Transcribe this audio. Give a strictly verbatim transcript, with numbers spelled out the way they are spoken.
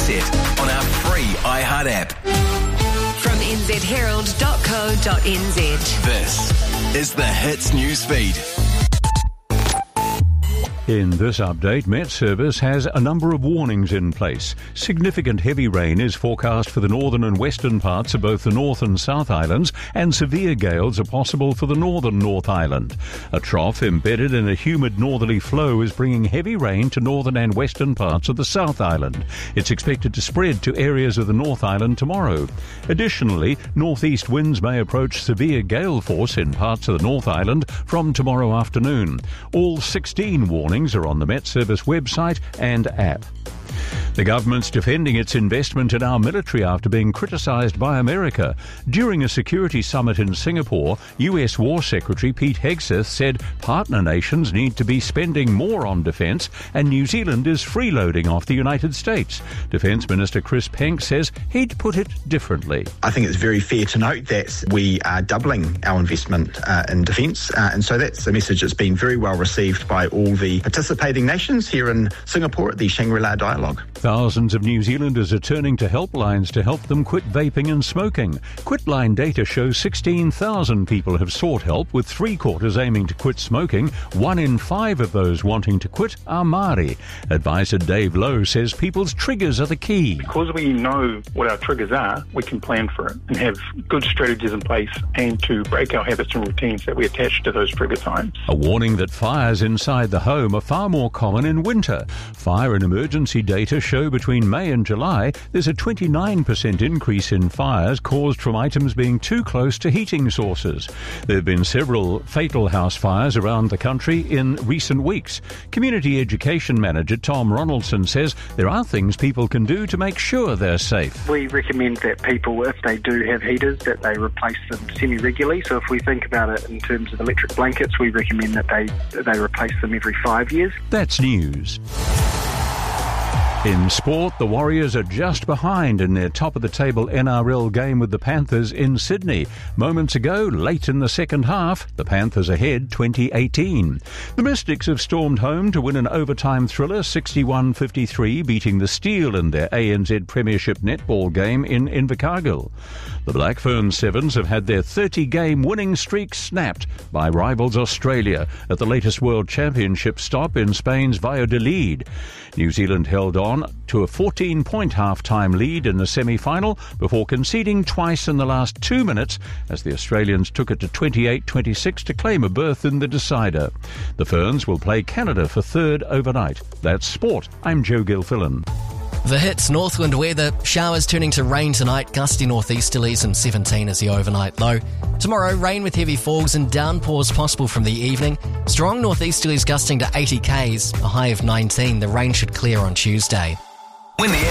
set on our free iHeart app. From n z herald dot co dot n z. This is the Hits Newsfeed. In this update, Met Service has a number of warnings in place. Significant heavy rain is forecast for the northern and western parts of both the North and South Islands, and severe gales are possible for the northern North Island. A trough embedded in a humid northerly flow is bringing heavy rain to northern and western parts of the South Island. It's expected to spread to areas of the North Island tomorrow. Additionally, northeast winds may approach severe gale force in parts of the North Island from tomorrow afternoon. All sixteen warnings are on the Met Service website and app. The government's defending its investment in our military after being criticised by America. During a security summit in Singapore, U S War Secretary Pete Hegseth said partner nations need to be spending more on defence and New Zealand is freeloading off the United States. Defence Minister Chris Penk says he'd put it differently. I think it's very fair to note that we are doubling our investment uh, in defence, uh, and so that's a message that's been very well received by all the participating nations here in Singapore at the Shangri-La Dialogue. Thousands of New Zealanders are turning to helplines to help them quit vaping and smoking. Quitline data shows sixteen thousand people have sought help, with three quarters aiming to quit smoking. One in five of those wanting to quit are Māori. Advisor Dave Lowe says people's triggers are the key. Because we know what our triggers are, we can plan for it and have good strategies in place and to break our habits and routines that we attach to those trigger times. A warning that fires inside the home are far more common in winter. Fire and emergency data show between May and July there's a twenty-nine percent increase in fires caused from items being too close to heating sources. There have been several fatal house fires around the country in recent weeks. Community Education Manager Tom Ronaldson says there are things people can do to make sure they're safe. We recommend that people, if they do have heaters, that they replace them semi-regularly. So if we think about it in terms of electric blankets, we recommend that they, that they replace them every five years. That's news. In sport, the Warriors are just behind in their top-of-the-table N R L game with the Panthers in Sydney. Moments ago, late in the second half, the Panthers ahead twenty eighteen. The Mystics have stormed home to win an overtime thriller sixty-one fifty-three, beating the Steel in their A N Z Premiership netball game in Invercargill. The Black Fern Sevens have had their thirty-game winning streak snapped by rivals Australia at the latest World Championship stop in Spain's Valladolid. New Zealand held on to a fourteen-point half-time lead in the semi-final before conceding twice in the last two minutes as the Australians took it to twenty-eight twenty-six to claim a berth in the decider. The Ferns will play Canada for third overnight. That's sport. I'm Joe Gilfillan. The Hits Northland weather, showers turning to rain tonight, gusty northeasterlies and seventeen is the overnight low. Tomorrow, rain with heavy falls and downpours possible from the evening. Strong northeasterlies gusting to eighty kays, a high of nineteen. The rain should clear on Tuesday. When the